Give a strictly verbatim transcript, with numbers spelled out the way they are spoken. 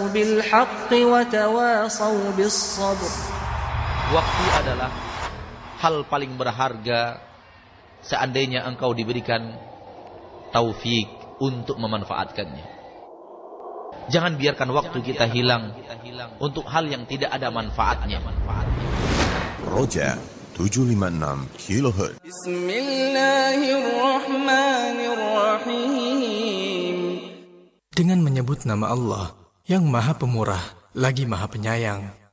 بالحق وتواصوا بالصبر. Waktu adalah hal paling berharga seandainya engkau diberikan taufik untuk memanfaatkannya. Jangan biarkan waktu kita hilang untuk hal yang tidak ada manfaatnya. Roja tujuh lima enam kilohertz. Bismillahirrahmanirrahim. Dengan menyebut nama Allah yang Maha Pemurah lagi Maha Penyayang.